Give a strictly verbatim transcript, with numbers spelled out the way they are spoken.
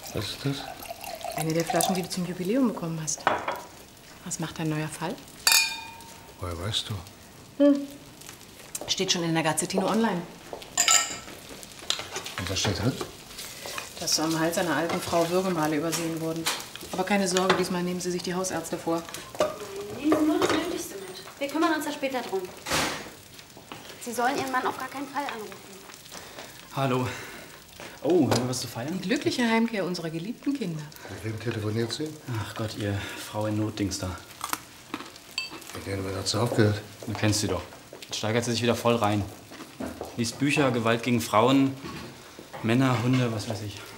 Was ist das? Eine der Flaschen, die du zum Jubiläum bekommen hast. Was macht dein neuer Fall? Woher weißt du? Hm. Steht schon in der Gazzettino Online. Und was steht drin? Dass am Hals einer alten Frau Würgemale übersehen wurden. Aber keine Sorge, diesmal nehmen Sie sich die Hausärzte vor. Nehmen Sie nur das Nötigste mit. Wir kümmern uns da später drum. Sie sollen Ihren Mann auf gar keinen Fall anrufen. Hallo. Oh, haben wir was zu feiern? Die glückliche Heimkehr unserer geliebten Kinder. Mit wem telefoniert sie? Ach Gott, ihr Frau in Notdings da. Mit denen hat sie aufgehört. Du kennst sie doch. Jetzt steigert sie sich wieder voll rein. Liest Bücher, Gewalt gegen Frauen, Männer, Hunde, was weiß ich.